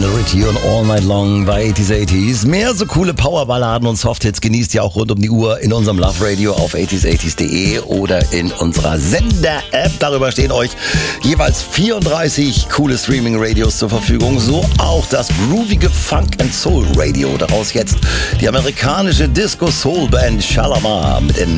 Minority und All Night Long bei 80s. Mehr so coole Powerballaden und Softhits genießt ihr auch rund um die Uhr in unserem Love Radio auf 80s80s.de oder in unserer Sender-App. Darüber stehen euch jeweils 34 coole Streaming-Radios zur Verfügung, so auch das groovige Funk and Soul Radio. Daraus jetzt die amerikanische Disco-Soul-Band Shalamar mit den